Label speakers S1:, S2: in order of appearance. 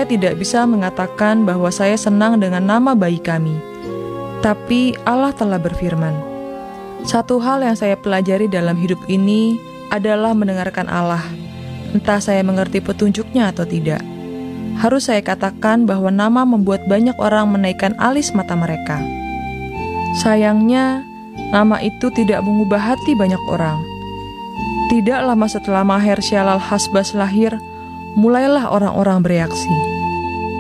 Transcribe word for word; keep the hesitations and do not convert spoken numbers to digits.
S1: saya tidak bisa mengatakan bahwa saya senang dengan nama bayi kami. Tapi Allah telah berfirman, satu hal yang saya pelajari dalam hidup ini adalah mendengarkan Allah, entah saya mengerti petunjuknya atau tidak. Harus saya katakan bahwa nama membuat banyak orang menaikkan alis mata mereka. Sayangnya, nama itu tidak mengubah hati banyak orang. Tidak lama setelah Maher Shalal Hasbaz lahir, mulailah orang-orang bereaksi.